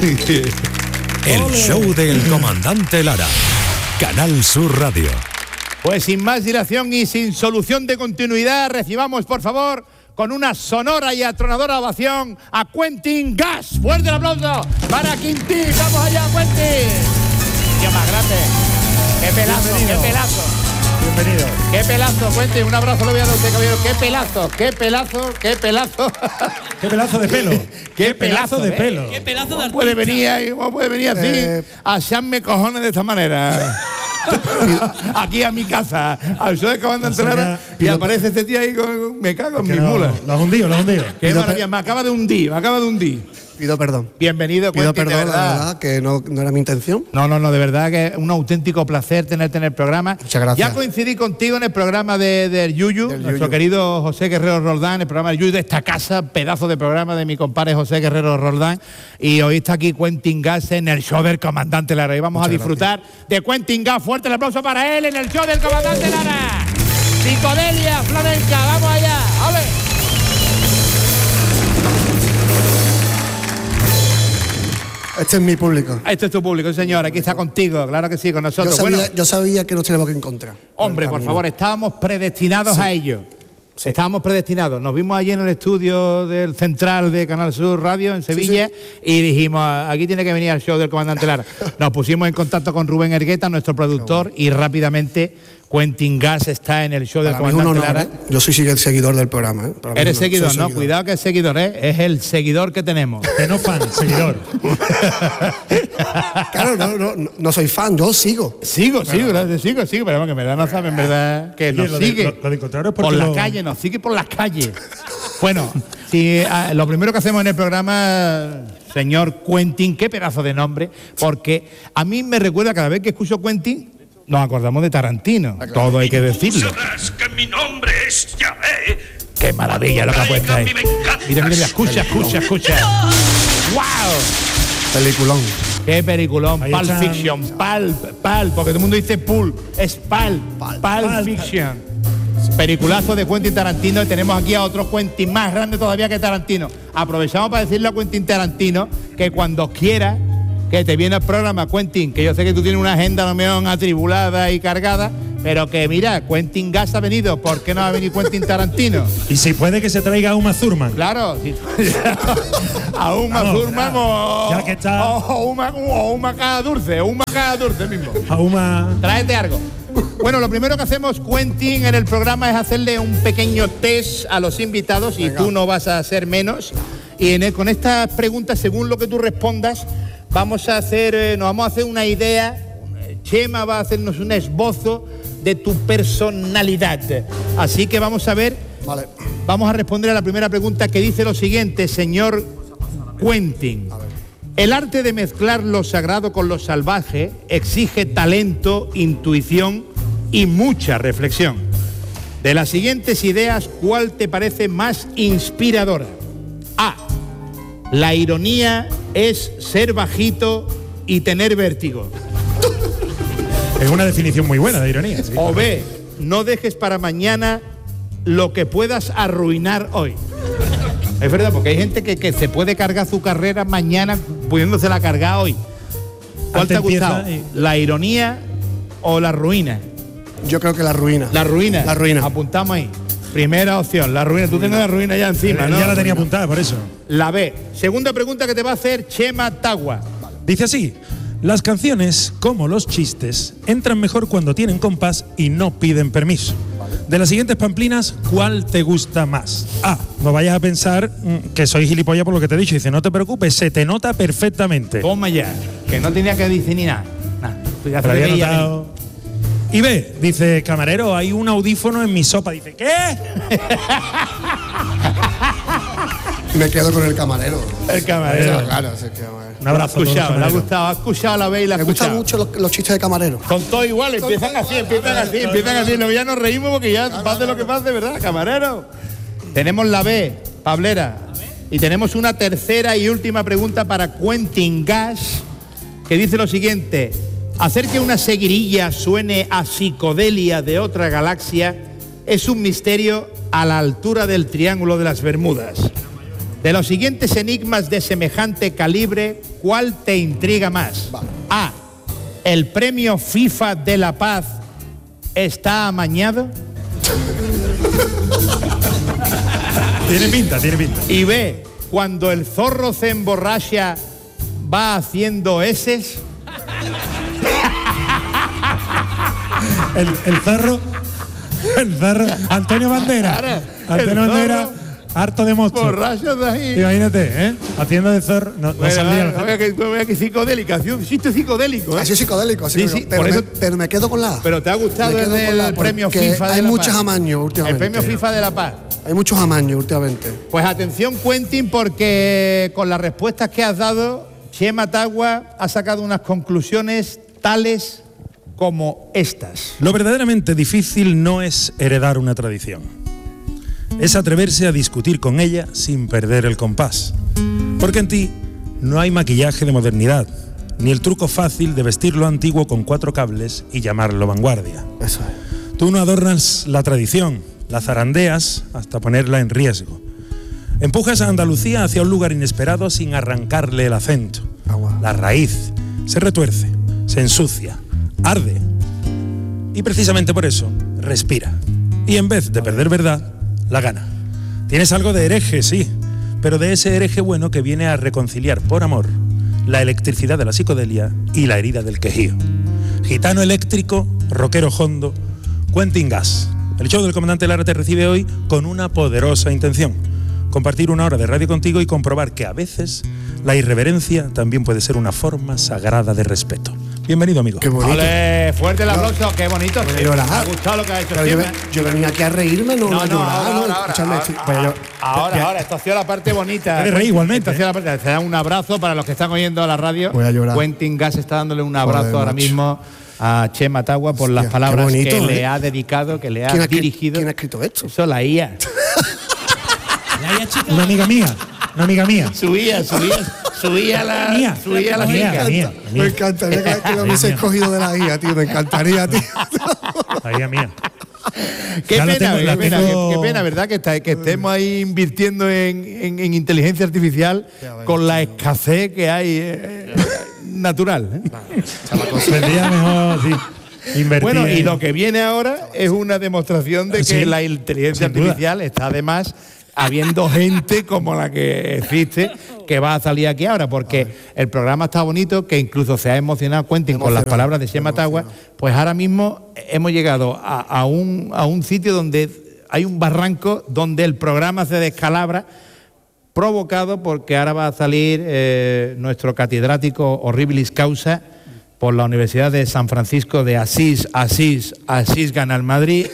El show del comandante Lara. Canal Sur Radio. Pues sin más dilación y sin solución de continuidad, recibamos por favor con una sonora y atronadora ovación a Quentin Gas. Fuerte el aplauso para Quintín. Vamos allá, Quentin. Qué más grande. Qué pelazo, bienvenido. Qué pelazo. Bienvenido. Qué pelazo, Quentin. Un abrazo le voy a dar a usted, caballero. Qué pelazo, qué pelazo, qué pelazo. Qué pelazo de pelo. Qué pelazo de pelo. Qué pelazo de puede venir, ¿cómo puede venir así a echarme cojones de esta manera? Aquí a mi casa, al show de comandante Lara, y aparece este tío ahí con, me cago en mis mulas. Lo has hundido, lo has hundido. Qué maravilla, me acaba de hundir. Pido perdón. Bienvenido, Pido Quentin, perdón, de verdad. la verdad, que no era mi intención. No, de verdad que es un auténtico placer tenerte en el programa. Muchas gracias. Ya coincidí contigo en el programa del Yuyu, nuestro querido José Guerrero Roldán, el programa del Yuyu de esta casa, pedazo de programa de mi compadre José Guerrero Roldán. Y hoy está aquí Quentin Gas en el show del comandante Lara. Y vamos a disfrutar de Quentin Gas. Fuerte el aplauso para él en el show del comandante Lara. Psicodelia flamenca, vamos allá. ¡Ale! Este es mi público. Este es tu público, señor. Aquí está contigo, claro que sí, con nosotros. Yo sabía que nos teníamos que encontrar. Hombre, por favor, estábamos predestinados a ello. Sí. Estábamos predestinados. Nos vimos allí en el estudio del central de Canal Sur Radio en Sevilla y dijimos, aquí tiene que venir al show del comandante Lara. Nos pusimos en contacto con Rubén Ergueta, nuestro productor, y rápidamente Quentin Gas está en el show del comandante Lara. Yo soy seguidor del programa. Eres seguidor, ¿no? Cuidado que es seguidor, ¿eh? Es el seguidor que tenemos. Que no fan, seguidor. Claro, no soy fan, yo sigo. Sigo, pero vamos, que en verdad no saben, verdad, que nos sigue lo de encontrar es por las calles, nos sigue por las calles. Bueno, si, lo primero que hacemos en el programa, señor Quentin, qué pedazo de nombre, porque a mí me recuerda cada vez que escucho Quentin, nos acordamos de Tarantino, todo hay que decirlo. Sabrás que mi nombre es Yahvé. Qué maravilla lo que ha puesto ahí. Mira, escucha. ¡Wow! Peliculón. Qué peliculón. Ahí Pulp está. Fiction. Pulp, porque todo el mundo dice Pulp. Es Pulp Fiction. Peliculazo de Quentin Tarantino, y tenemos aquí a otro Quentin más grande todavía que Tarantino. Aprovechamos para decirle a Quentin Tarantino que cuando quiera que te viene al programa, Quentin, que yo sé que tú tienes una agenda no menos atribulada y cargada, pero que mira, Quentin Gas ha venido, ¿por qué no va a venir Quentin Tarantino? Y si puede que se traiga a Uma Thurman. Claro, si a Uma Thurman ya que está. o Uma Caja Dulce mismo. A Uma. Tráete algo. Bueno, lo primero que hacemos, Quentin, en el programa es hacerle un pequeño test a los invitados. Y tú no vas a hacer menos. Y con estas preguntas, según lo que tú respondas, vamos a hacer una idea. Chema va a hacernos un esbozo de tu personalidad. Así que vamos a ver. Vale. Vamos a responder a la primera pregunta, que dice lo siguiente, señor Quentin. El arte de mezclar lo sagrado con lo salvaje exige talento, intuición y mucha reflexión. De las siguientes ideas, ¿cuál te parece más inspiradora? A. La ironía es ser bajito y tener vértigo. Es una definición muy buena de ironía. Sí. O B. No dejes para mañana lo que puedas arruinar hoy. Es verdad, porque hay gente que se puede cargar su carrera mañana pudiéndosela cargar hoy. ¿Cuál te ha gustado? ¿La ironía o la ruina? Yo creo que la ruina. La ruina. La ruina. Apuntamos ahí. Primera opción, la ruina. Tú tienes la ruina ya encima, ¿no? Ya la tenía apuntada, por eso. La B. Segunda pregunta que te va a hacer Chema Tagua. Dice así: las canciones, como los chistes, entran mejor cuando tienen compás y no piden permiso. De las siguientes pamplinas, ¿cuál te gusta más? A. No vayas a pensar que soy gilipollas por lo que te he dicho. Dice, no te preocupes, se te nota perfectamente. Toma ya, que no tenía que decir ni nada. Tú ya Pero había notado. Y B, dice, camarero, hay un audífono en mi sopa. Dice, ¿qué? Me quedo con el camarero. El camarero. Claro, es el camarero. Un abrazo. Le ha gustado, ha escuchado la B y la ha escuchado. Me gustan mucho los chistes de camarero. Son todos iguales, empiezan así. No, ya nos reímos porque ya pase lo que pase, ¿verdad, camarero? Tenemos la B, Pablera. Y tenemos una tercera y última pregunta para Quentin Gas, que dice lo siguiente: hacer que una seguirilla suene a psicodelia de otra galaxia es un misterio a la altura del Triángulo de las Bermudas. De los siguientes enigmas de semejante calibre, ¿cuál te intriga más? Vale. A. ¿El premio FIFA de la Paz está amañado? Tiene pinta. Y B. ¿Cuando el zorro se emborracha va haciendo eses? El zorro, Antonio Bandera. Claro, Antonio el Bandera, zorro, harto de mocho. borracho de ahí. Imagínate, haciendo de zorro. No saldría. Vea que psicodélica, sí, un chiste psicodélico, ¿eh? Así psicodélico, así. Sí, Pero, por eso- pero me quedo con la A. Pero te ha gustado Me quedo con la A, el premio porque FIFA de hay la muchos Paz. amaños últimamente. El premio FIFA de la Paz. Hay muchos amaños últimamente. Pues atención, Quentin, porque con las respuestas que has dado, Chema Tagua ha sacado unas conclusiones tales como estas. Lo verdaderamente difícil no es heredar una tradición. Es atreverse a discutir con ella sin perder el compás. Porque en ti no hay maquillaje de modernidad, ni el truco fácil de vestir lo antiguo con 4 cables y llamarlo vanguardia. Eso es. Tú no adornas la tradición, la zarandeas hasta ponerla en riesgo. Empujas a Andalucía hacia un lugar inesperado sin arrancarle el acento. Agua. La raíz se retuerce, se ensucia, arde. Y precisamente por eso, respira. Y en vez de perder verdad, la gana. Tienes algo de hereje, sí, pero de ese hereje bueno que viene a reconciliar por amor la electricidad de la psicodelia y la herida del quejío. Gitano eléctrico, rockero hondo, Quentin Gas. El show del comandante Lara te recibe hoy con una poderosa intención: compartir una hora de radio contigo y comprobar que a veces la irreverencia también puede ser una forma sagrada de respeto. Bienvenido, amigo. Qué bonito. ¡Ole! Fuerte el aplauso, qué bonito. Voy a Sí, llorar. me ha gustado lo que ha hecho Pero Chema. yo venía aquí a reírme, no a llorar. ahora, Escúchame, sí, pues yo- ahora, esto ha sido la parte bonita. Te reí igualmente, Esto ha sido la parte, te da un abrazo para los que están oyendo la radio. Voy a llorar. Quentin Gas está dándole un abrazo Joder, ahora macho. mismo a Chema Tagua por las Hostia, palabras qué bonito, que ¿eh? le ha dedicado, que le ha ¿Quién ha escri- dirigido. quién ha escrito esto? Eso, la IA. Una amiga mía. Subía la Mía. chica. Mía. Me encantaría que me hubiese escogido de la guía, tío. Me encantaría, tío. Amiga mía. Qué Ya la pena, tengo, la qué pena, tengo- qué pena, ¿verdad? Que estemos ahí invirtiendo en inteligencia artificial con la escasez que hay natural. Vendría mejor, sí. Invertir Bueno, y en- lo que viene ahora es una demostración de que Sí, la inteligencia sin duda. artificial está además habiendo gente como la que existe que va a salir aquí ahora, porque el programa está bonito, que incluso se ha emocionado Quentin con las Emocionado, palabras de Chema Tagua, pues ahora mismo hemos llegado a un sitio donde hay un barranco donde el programa se descalabra, provocado porque ahora va a salir nuestro catedrático Horribilis Causa por la Universidad de San Francisco de Asís gana el Madrid.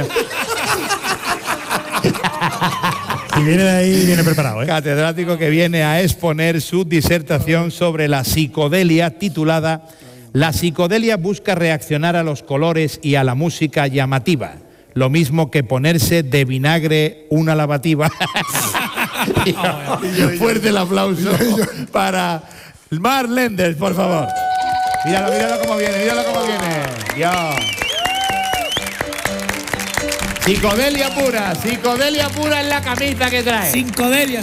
Si viene de ahí, viene preparado, ¿eh? Catedrático que viene a exponer su disertación sobre la psicodelia titulada La psicodelia busca reaccionar a los colores y a la música llamativa, lo mismo que ponerse de vinagre una lavativa. Fuerte el aplauso para Mark Lenders, por favor. Míralo cómo viene, Dios. Psicodelia pura en la camisa que trae. Psicodelia.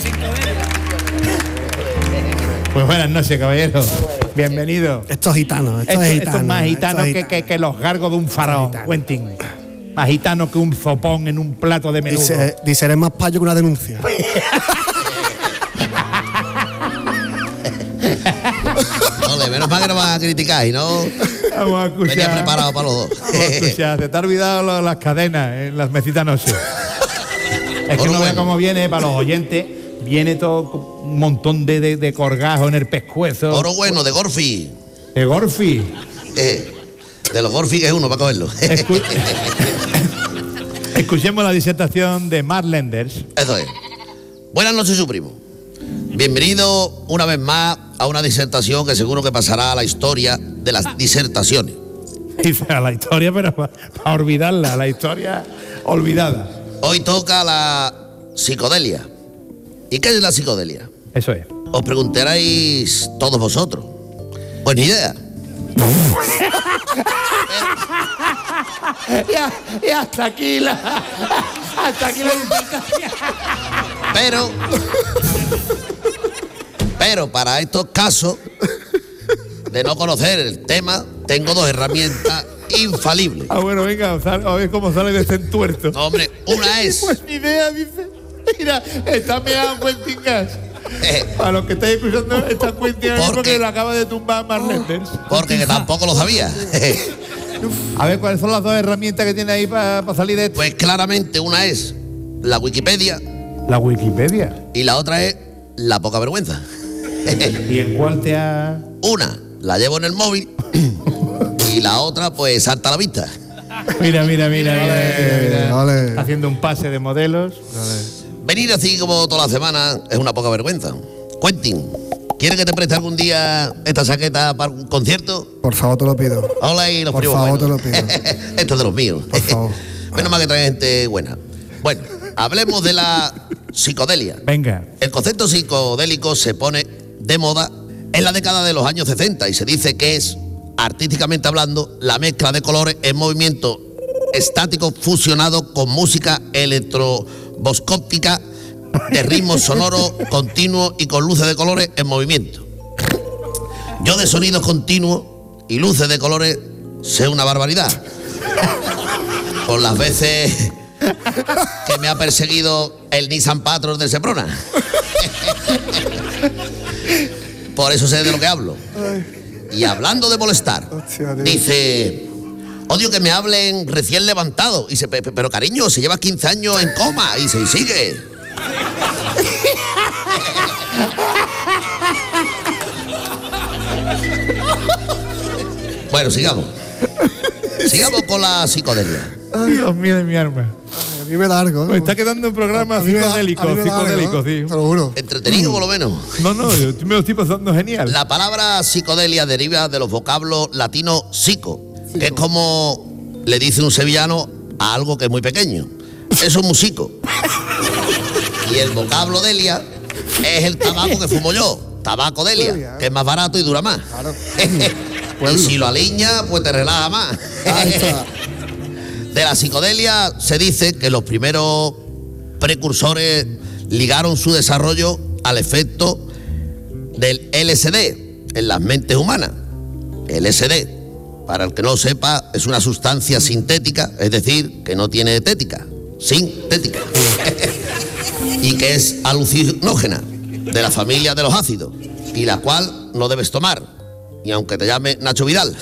Pues buenas noches, caballero. Bienvenido. Esto es gitano, Esto es más gitano que los gargos de un faraón, Quentin. Más gitano que un zopón en un plato de menudo. Dice, eres más payo que una denuncia. Ole, menos mal que no vas a criticar y no Vamos a venía escuchar. preparado para los dos. Vamos a escuchar. Se te ha olvidado las cadenas en las mesitas noche. Es que Oro no vea bueno. cómo viene para los oyentes. Viene todo con un montón de corgajo en el pescuezo. Oro bueno, de Gorfi. De Gorfi. De los Gorfi que es uno para cogerlo. Escu- Escuchemos la disertación de Mark Lenders. Eso es. Buenas noches, su primo. Bienvenido una vez más a una disertación que seguro que pasará a la historia de las disertaciones. Dice a la historia, pero para olvidarla, la historia olvidada. Hoy toca la psicodelia. ¿Y qué es la psicodelia? Eso es. Os preguntaréis todos vosotros. Pues ni idea. Y hasta aquí la disertación. Pero para estos casos de no conocer el tema, tengo 2 herramientas infalibles. Bueno, venga, a ver cómo sale de este entuerto. No, hombre, una es... Pues mi idea, dice. Mira, está meado Quentin Gas. Para los que estáis escuchando, está Quentin Gas porque le acaba de tumbar Mark Lenders. Porque que tampoco lo sabía. A ver, ¿cuáles son las 2 herramientas que tiene ahí para salir de esto? Pues claramente una es la Wikipedia. La Wikipedia. Y la otra es la poca vergüenza. ¿Y en cuál te ha...? Una la llevo en el móvil y la otra pues salta a la vista. Mira. Ole. Haciendo un pase de modelos. Venir así como toda la semana es una poca vergüenza. Quentin, ¿quieres que te preste algún día esta chaqueta para un concierto? Por favor, te lo pido. Hola y los Por primos favor, buenos. te lo pido. Esto es de los míos. Por favor. Menos mal que trae gente buena. Bueno, hablemos de la psicodelia. Venga. El concepto psicodélico se pone de moda en la década de los años 60 y se dice que es, artísticamente hablando, la mezcla de colores en movimiento estático fusionado con música electroboscópica de ritmo sonoro continuo y con luces de colores en movimiento. Yo de sonidos continuos y luces de colores sé una barbaridad. Por las veces que me ha perseguido el Nissan Patrol de Seprona. Por eso sé de lo que hablo. Y hablando de molestar, dice... Odio que me hablen recién levantado. Y dice, pero cariño, se lleva 15 años en coma y se sigue. Bueno, sigamos. Sigamos con la psicodelia. Ay, Dios mío de mi arma. A mí me largo. Me está quedando un programa psicodélico, sí. Te lo juro. Entretenido por lo menos. No, yo me lo estoy pasando genial. La palabra psicodelia deriva de los vocablos latinos psico, que es como le dice un sevillano a algo que es muy pequeño. Eso es musico. Y el vocablo delia es el tabaco que fumo yo. Tabaco delia, que es más barato y dura más. Claro. Y si lo aliña, pues te relaja más. Ahí está. De la psicodelia se dice que los primeros precursores ligaron su desarrollo al efecto del LSD en las mentes humanas. LSD, para el que no lo sepa, es una sustancia sintética, es decir, que no tiene tética, sintética, y que es alucinógena, de la familia de los ácidos, y la cual no debes tomar, y aunque te llame Nacho Vidal.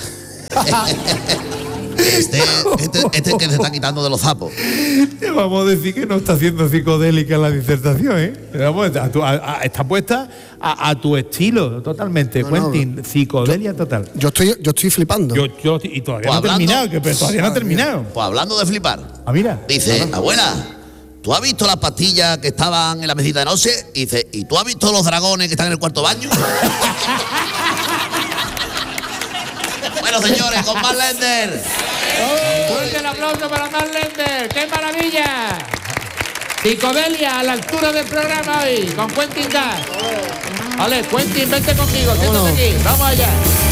Este que se está quitando de los zapos. Vamos a decir que no está haciendo psicodélica la disertación, ¿eh? Vamos, está puesta a tu estilo, totalmente. Quentin, psicodelia total. Yo estoy flipando. Y todavía no ha terminado, pero todavía no ha terminado. Pues hablando de flipar, Mira. dice, abuela, ¿tú has visto las pastillas que estaban en la mesita de noche? Y dice, ¿y tú has visto los dragones que están en el cuarto baño? Bueno, señores, con Mark Lenders. Fuerte el aplauso para Mark Lenders. ¡Qué maravilla! Psicodelia a la altura del programa hoy, con Quentin Gas. Vale, Quentin, vente conmigo, siéntate aquí. Vamos allá.